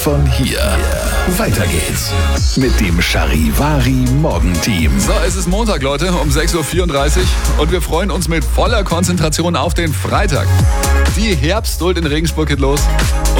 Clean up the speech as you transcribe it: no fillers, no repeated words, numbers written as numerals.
Von hier. Weiter geht's mit dem Charivari Morgenteam. So, es ist Montag, Leute, um 6.34 Uhr und wir freuen uns mit voller Konzentration auf den Freitag. Die Herbstduld in Regensburg geht los.